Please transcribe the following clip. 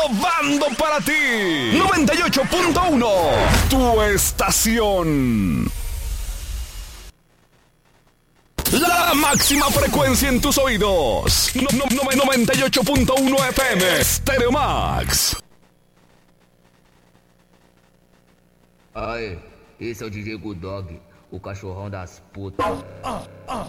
Innovando para ti. 98.1. Tu estación. La máxima frecuencia en tus oídos. 98.1 FM. Stereo Max. Aê, esse é o DJ Gudog, o cachorrão das putas.